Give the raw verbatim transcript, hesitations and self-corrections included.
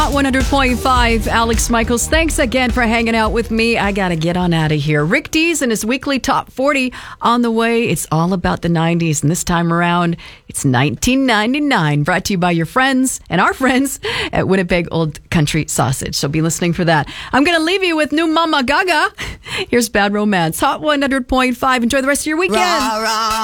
Hot one hundred point five, Alex Michaels. Thanks again for hanging out with me. I got to get on out of here. Rick Dees and his weekly top forty on the way. It's all about the nineties, and this time around, it's nineteen ninety-nine. Brought to you by your friends and our friends at Winnipeg Old Country Sausage. So be listening for that. I'm going to leave you with new Mama Gaga. Here's Bad Romance. Hot one hundred point five. Enjoy the rest of your weekend. Rah, rah.